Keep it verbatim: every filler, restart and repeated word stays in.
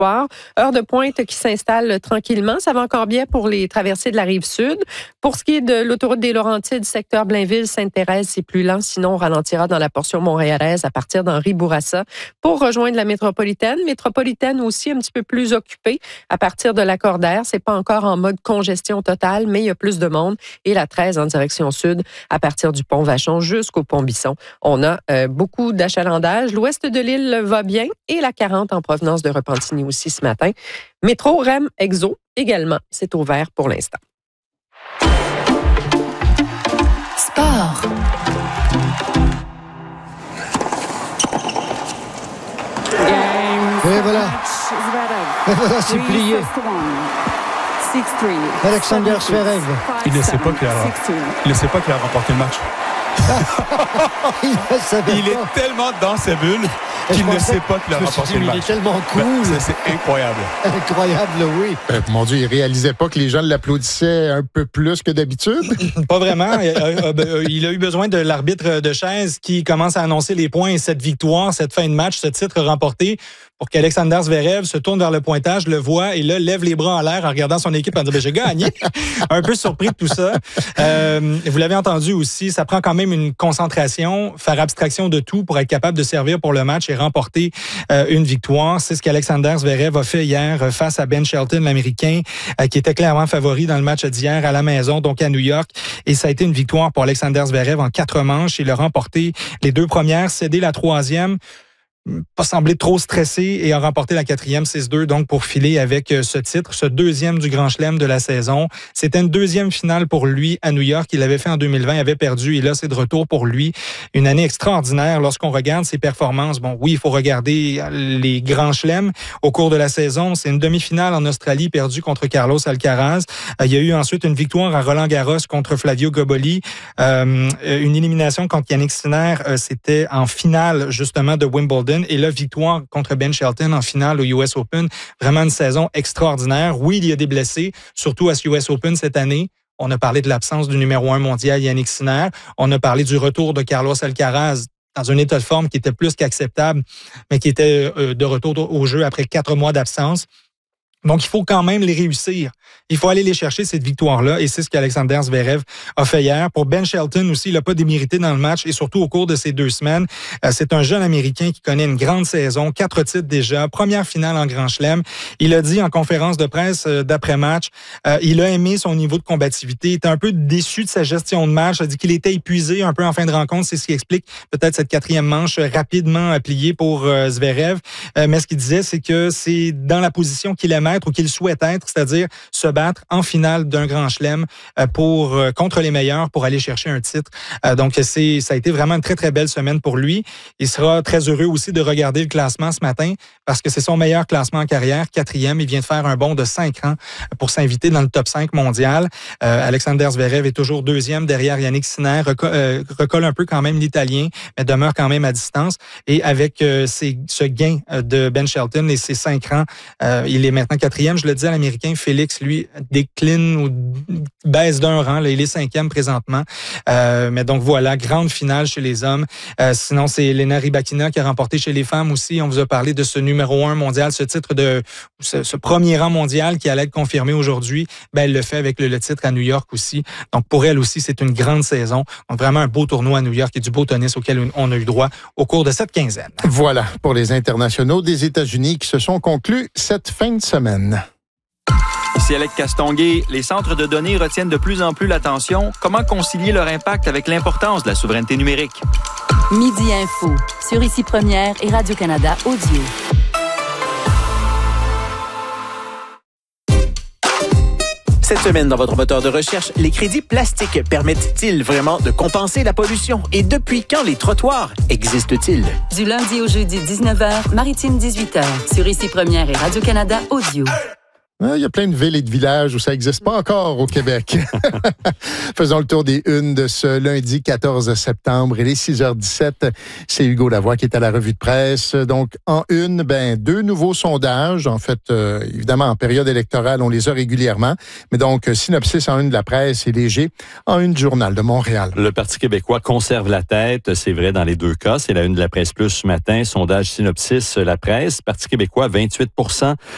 soir. Heure de pointe qui s'installe tranquillement. Ça va encore bien pour les traversées de la Rive-Sud. Pour ce qui est de l'autoroute des Laurentides, secteur Blainville, Sainte-Thérèse, c'est plus lent. Sinon, on ralentira dans la portion montréalaise à partir d'Henri Bourassa pour rejoindre la métropolitaine. Métropolitaine aussi un petit peu plus occupée à partir de l'Accordaire. C'est pas encore en mode congestion totale, mais il y a plus de monde. Et la treize en direction sud à partir du pont Vachon jusqu'au pont Bisson. On a euh, beaucoup d'achalandage. L'ouest de l'île va bien et la quarante en provenance de Repentigny aussi ce matin. Métro, R E M, Exo également. C'est ouvert pour l'instant. Sport. Et voilà. Et voilà, c'est plié. Alexander Zverev. Il ne sait pas qu'il a, il ne sait pas qu'il a remporté le match. il il est tellement dans sa bulle qu'il ne sait pas qu'il a remporté le match. Il est tellement cool. Ben, c'est, c'est incroyable. Incroyable, oui. Euh, mon Dieu, il réalisait pas que les gens l'applaudissaient un peu plus que d'habitude? Pas vraiment. Il a eu besoin de l'arbitre de chaise qui commence à annoncer les points et cette victoire, cette fin de match, ce titre remporté pour qu'Alexander Zverev se tourne vers le pointage, le voit et là, lève les bras en l'air en regardant son équipe en disant ben, « j'ai gagné ». Un peu surpris de tout ça. Euh, vous l'avez entendu aussi, ça prend quand même une concentration, faire abstraction de tout pour être capable de servir pour le match et remporter euh, une victoire. C'est ce qu'Alexander Zverev a fait hier face à Ben Shelton, l'Américain, euh, qui était clairement favori dans le match d'hier à la maison, donc à New York. Et ça a été une victoire pour Alexander Zverev en quatre manches. Il a remporté les deux premières, cédé la troisième. Pas semblé trop stressé et a remporté la quatrième six deux, donc pour filer avec ce titre, ce deuxième du Grand Chelem de la saison. C'était une deuxième finale pour lui à New York. Il l'avait fait en deux mille vingt, il avait perdu et là, c'est de retour pour lui. Une année extraordinaire lorsqu'on regarde ses performances. Bon, oui, il faut regarder les Grands Chelems au cours de la saison. C'est une demi-finale en Australie perdue contre Carlos Alcaraz. Il y a eu ensuite une victoire à Roland-Garros contre Flavio Goboli. Euh, une élimination contre Yannick Sinner, c'était en finale justement de Wimbledon. Et là, victoire contre Ben Shelton en finale au U S Open. Vraiment une saison extraordinaire. Oui, il y a des blessés, surtout à ce U S Open cette année. On a parlé de l'absence du numéro un mondial, Yannick Sinner. On a parlé du retour de Carlos Alcaraz dans un état de forme qui était plus qu'acceptable, mais qui était de retour au jeu après quatre mois d'absence. Donc, il faut quand même les réussir. Il faut aller les chercher, cette victoire-là, et c'est ce qu'Alexander Zverev a fait hier. Pour Ben Shelton aussi, il n'a pas démérité dans le match, et surtout au cours de ces deux semaines. Euh, c'est un jeune Américain qui connaît une grande saison, quatre titres déjà, première finale en Grand Chelem. Il a dit en conférence de presse euh, d'après-match, euh, il a aimé son niveau de combativité, il était un peu déçu de sa gestion de match, il a dit qu'il était épuisé un peu en fin de rencontre, c'est ce qui explique peut-être cette quatrième manche rapidement pliée pour euh, Zverev. Euh, mais ce qu'il disait, c'est que c'est dans la position qu'il aimait ou qu'il souhaite être, c'est-à-dire se battre en finale d'un Grand Chelem pour contre les meilleurs pour aller chercher un titre. Donc c'est ça a été vraiment une très très belle semaine pour lui. Il sera très heureux aussi de regarder le classement ce matin parce que c'est son meilleur classement en carrière, quatrième. Il vient de faire un bond de cinq ans pour s'inviter dans le top cinq mondial. Euh, Alexander Zverev est toujours deuxième derrière Yannick Sinner, reco- euh, recolle un peu quand même l'Italien, mais demeure quand même à distance. Et avec euh, ces, ce gain de Ben Shelton et ses cinq rangs, euh, il est maintenant quatrième. Je le dis à l'Américain, Félix, lui, décline ou baisse d'un rang. Là, il est cinquième présentement. Euh, mais donc voilà, grande finale chez les hommes. Euh, sinon, c'est Elena Rybakina qui a remporté chez les femmes aussi. On vous a parlé de ce numéro un mondial, ce titre de ce, ce premier rang mondial qui allait être confirmé aujourd'hui. Ben, elle le fait avec le, le titre à New York aussi. Donc pour elle aussi, c'est une grande saison. Donc vraiment un beau tournoi à New York et du beau tennis auquel on a eu droit au cours de cette quinzaine. Voilà pour les internationaux des États-Unis qui se sont conclus cette fin de semaine. Ici Alec Castonguay, les centres de données retiennent de plus en plus l'attention. Comment concilier leur impact avec l'importance de la souveraineté numérique? Midi Info, sur Ici Première et Radio-Canada Audio. Cette semaine, dans votre moteur de recherche, les crédits plastiques permettent-ils vraiment de compenser la pollution? Et depuis quand les trottoirs existent-ils? Du lundi au jeudi, dix-neuf heures, Maritime, dix-huit heures, sur Ici Première et Radio-Canada Audio. Il y a plein de villes et de villages où ça n'existe pas encore au Québec. Faisons le tour des unes de ce lundi quatorze septembre. Il est six heures dix-sept. C'est Hugo Lavoie qui est à la revue de presse. Donc, en une, ben, deux nouveaux sondages. En fait, euh, évidemment, en période électorale, on les a régulièrement. Mais donc, synopsis en une de la presse et Léger en une du Journal de Montréal. Le Parti québécois conserve la tête. C'est vrai dans les deux cas. C'est la une de la presse plus ce matin. Sondage synopsis, la presse. Parti québécois, vingt-huit pour cent